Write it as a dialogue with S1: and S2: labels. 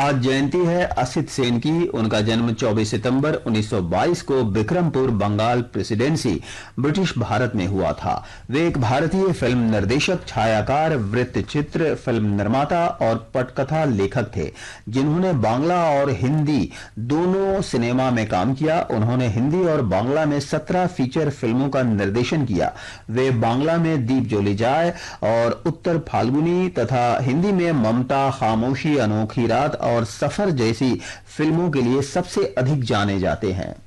S1: आज जयंती है असित सेन की। उनका जन्म 24 सितंबर 1922 को बिक्रमपुर, बंगाल प्रेसिडेंसी, ब्रिटिश भारत में हुआ था। वे एक भारतीय फिल्म निर्देशक, छायाकार, वृत्तचित्र फिल्म निर्माता और पटकथा लेखक थे, जिन्होंने बांग्ला और हिंदी दोनों सिनेमा में काम किया। उन्होंने हिंदी और बांग्ला में 17 फीचर फिल्मों का निर्देशन किया। वे बांग्ला में दीप जोली जाए और उत्तर फाल्गुनी तथा हिंदी में ममता, खामोशी, अनोखी रात और सफर जैसी फिल्मों के लिए सबसे अधिक जाने जाते हैं।